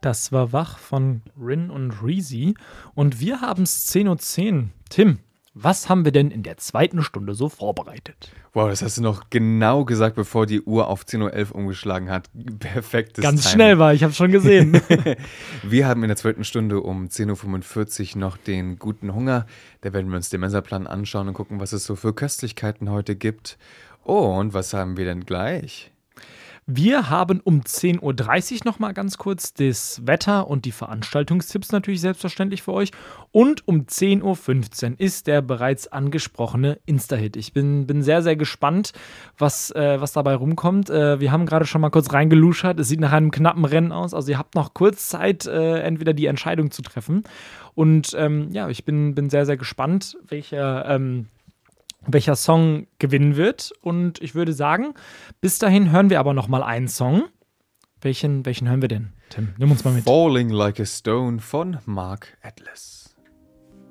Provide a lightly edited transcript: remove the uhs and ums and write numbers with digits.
Das war Wach von Rin und Reezy. Und wir haben es 10:10 Uhr. Tim, was haben wir denn in der zweiten Stunde so vorbereitet? Wow, das hast du noch genau gesagt, bevor die Uhr auf 10:11 Uhr umgeschlagen hat. Perfektes Ganz Timing. schnell war, ich habe schon gesehen. Wir haben in der zweiten Stunde um 10:45 Uhr noch den guten Hunger. Da werden wir uns den Mensa-Plan anschauen und gucken, was es so für Köstlichkeiten heute gibt. Und was haben wir denn gleich? Wir haben um 10:30 Uhr noch mal ganz kurz das Wetter und die Veranstaltungstipps natürlich selbstverständlich für euch. Und um 10:15 Uhr ist der bereits angesprochene Insta-Hit. Ich bin sehr, sehr gespannt, was dabei rumkommt. Wir haben gerade schon mal kurz reingeluschert. Es sieht nach einem knappen Rennen aus. Also ihr habt noch kurz Zeit, entweder die Entscheidung zu treffen. Und ich bin sehr, sehr gespannt, welcher Song gewinnen wird. Und ich würde sagen, bis dahin hören wir aber noch mal einen Song. Welchen hören wir denn, Tim? Nimm uns mal mit. Falling Like a Stone von Mark Atlas.